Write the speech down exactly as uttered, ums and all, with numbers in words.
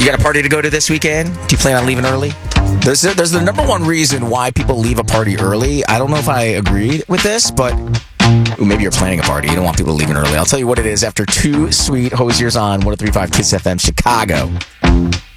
You got a party to go to this weekend? Do you plan on leaving early? There's, there's the number one reason why people leave a party early. I don't know if I agree with this, but ooh, maybe you're planning a party. You don't want people leaving early. I'll tell you what it is after two sweet Hosiers on one oh three point five Kiss F M Chicago.